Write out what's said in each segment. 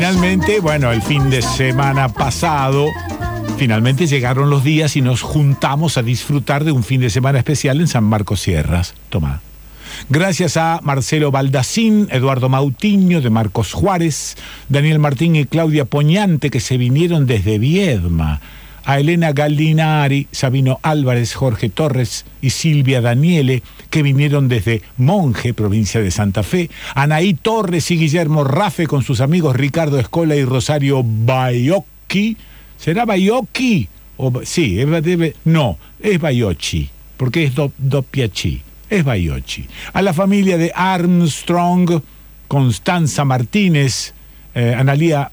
finalmente, bueno, el fin de semana pasado, finalmente llegaron los días y nos juntamos a disfrutar de un fin de semana especial en San Marcos Sierras. Tomá. Gracias a Marcelo Baldacín, Eduardo Mautiño de Marcos Juárez, Daniel Martín y Claudia Poñante, que se vinieron desde Viedma, a Elena Galdinari, Sabino Álvarez, Jorge Torres y Silvia Daniele, que vinieron desde Monje, provincia de Santa Fe, Anaí Torres y Guillermo Rafe con sus amigos Ricardo Escola y Rosario Baiocchi. ¿Será Baiocchi? Sí, no, es Baiocchi, porque es doppiachi, es Baiocchi. A la familia de Armstrong, Constanza Martínez, Analía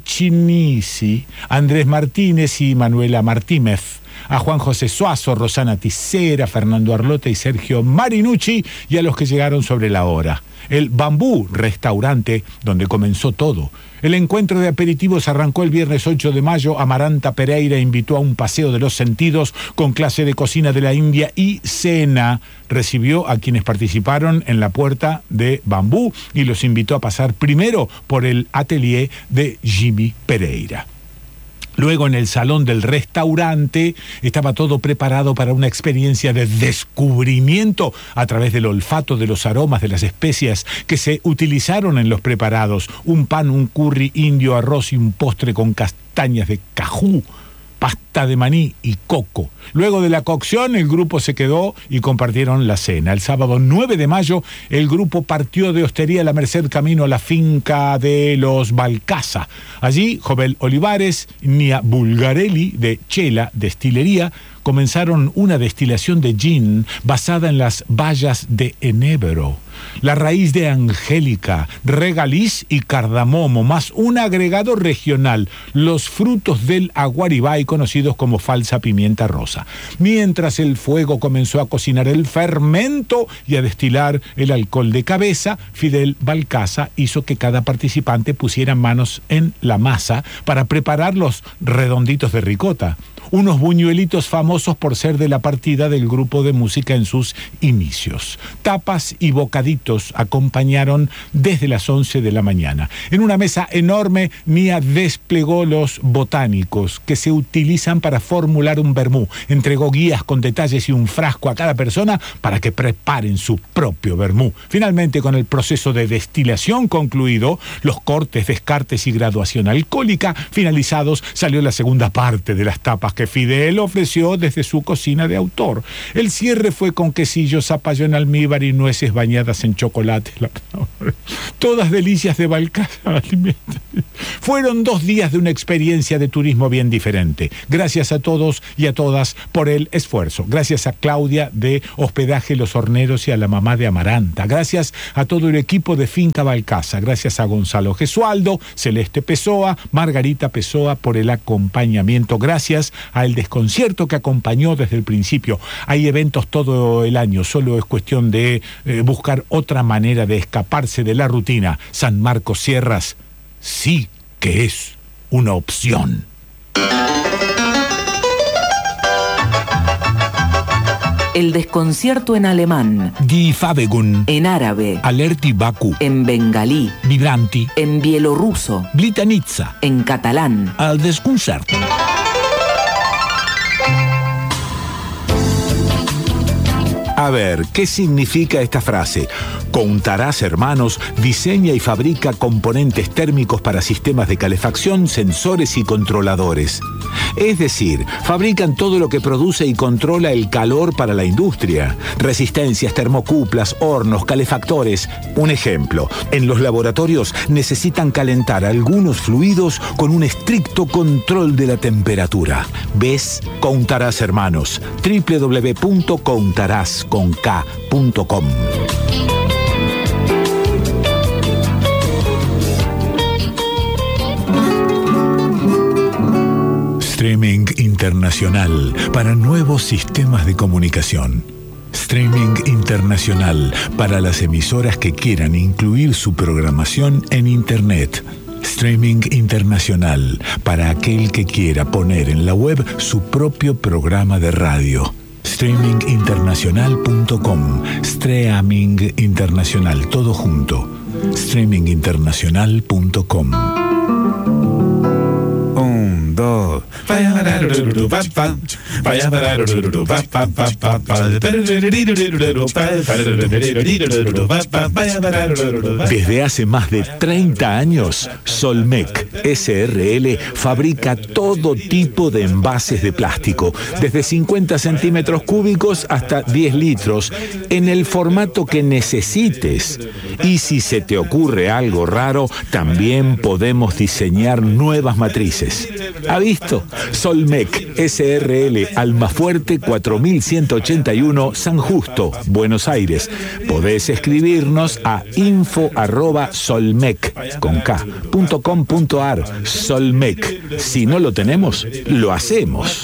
Marchinisi, Andrés Martínez y Manuela Martínez, a Juan José Suazo, Rosana Tisera, Fernando Arlota y Sergio Marinucci, y a los que llegaron sobre la hora. El Bambú Restaurante, donde comenzó todo. El encuentro de aperitivos arrancó el viernes 8 de mayo. Amaranta Pereira invitó a un paseo de los sentidos con clase de cocina de la India y cena. Recibió a quienes participaron en la puerta de Bambú y los invitó a pasar primero por el atelier de Jimmy Pereira. Luego, en el salón del restaurante, estaba todo preparado para una experiencia de descubrimiento a través del olfato, de los aromas, de las especias que se utilizaron en los preparados. Un pan, un curry indio, arroz y un postre con castañas de cajú, pasta de maní y coco. Luego de la cocción, el grupo se quedó y compartieron la cena. El sábado 9 de mayo, el grupo partió de Hostería La Merced camino a la finca de los Balcaza. Allí, Jovel Olivares, Nia Bulgarelli de Chela Destilería comenzaron una destilación de gin basada en las bayas de enebro, la raíz de angélica, regaliz y cardamomo, más un agregado regional, los frutos del aguaribay conocidos como falsa pimienta rosa. Mientras el fuego comenzó a cocinar el fermento y a destilar el alcohol de cabeza, Fidel Balcaza hizo que cada participante pusiera manos en la masa para preparar los redonditos de ricota, unos buñuelitos famosos por ser de la partida del grupo de música en sus inicios. Tapas y bocaditos acompañaron desde las 11 de la mañana. En una mesa enorme, Nia desplegó los botánicos que se utilizan para formular un vermú. Entregó guías con detalles y un frasco a cada persona para que preparen su propio vermú. Finalmente, con el proceso de destilación concluido, los cortes, descartes y graduación alcohólica finalizados, salió la segunda parte de las tapas que Fidel ofreció desde su cocina de autor. El cierre fue con quesillo, zapallo en almíbar y nueces bañadas en chocolate. Todas delicias de Balcaza. Fueron 2 días de una experiencia de turismo bien diferente. Gracias a todos y a todas por el esfuerzo. Gracias a Claudia de Hospedaje Los Horneros y a la mamá de Amaranta. Gracias a todo el equipo de Finca Balcaza. Gracias a Gonzalo Gesualdo, Celeste Pessoa, Margarita Pessoa por el acompañamiento. Gracias al desconcierto que acompañó desde el principio. Hay eventos todo el año, solo es cuestión de buscar otra manera de escaparse de la rutina. San Marcos Sierras sí que es una opción. El desconcierto en alemán. Die Fabegun. En árabe. Alerti Baku. En bengalí. Vibranti. En bielorruso. Blitanitza. En catalán. Al desconcierto. A ver, ¿qué significa esta frase? Contarás, hermanos, diseña y fabrica componentes térmicos para sistemas de calefacción, sensores y controladores. Es decir, fabrican todo lo que produce y controla el calor para la industria. Resistencias, termocuplas, hornos, calefactores. Un ejemplo, en los laboratorios necesitan calentar algunos fluidos con un estricto control de la temperatura. ¿Ves? Contarás, hermanos. www.contarás.com. Streaming internacional para nuevos sistemas de comunicación. Streaming internacional para las emisoras que quieran incluir su programación en Internet. Streaming internacional para aquel que quiera poner en la web su propio programa de radio. Streaminginternacional.com. Streaming internacional, todo junto. Streaminginternacional.com. Desde hace más de 30 años, Solmec SRL fabrica todo tipo de envases de plástico, desde 50 centímetros cúbicos hasta 10 litros, en el formato que necesites. Y si se te ocurre algo raro, también podemos diseñar nuevas matrices. ¿Ha visto? Solmec SRL, Almafuerte 4181, San Justo, Buenos Aires. Podés escribirnos a info@solmec.com.ar. Solmec. Si no lo tenemos, lo hacemos.